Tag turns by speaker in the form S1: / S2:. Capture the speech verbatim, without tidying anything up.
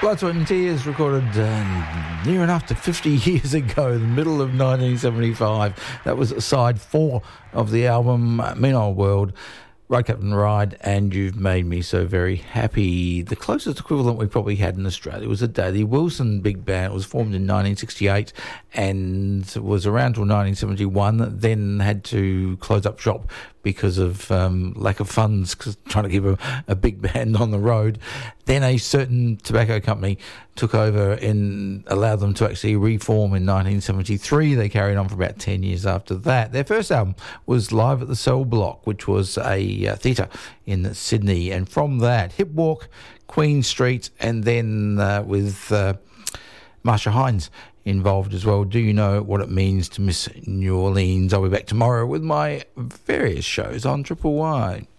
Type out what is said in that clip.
S1: Blood, Sweat and Tears, recorded uh, near enough to fifty years ago, the middle of nineteen seventy-five. That was side four of the album, Mean Old World, Ride Captain Ride, and You've Made Me So Very Happy. The closest equivalent we probably had in Australia was the Daley Wilson Big Band. It was formed in nineteen sixty-eight and was around till nineteen seventy-one, then had to close up shop because of um, lack of funds, cause trying to keep a, a big band on the road. Then a certain tobacco company took over and allowed them to actually reform in nineteen seventy-three. They carried on for about ten years after that. Their first album was Live at the Cell Block, which was a uh, theatre in Sydney. And from that, Hip Walk, Queen Street, and then uh, with uh, Marsha Hines involved as well. Do You Know What It Means to Miss New Orleans? I'll be back tomorrow with my various shows on Triple Y.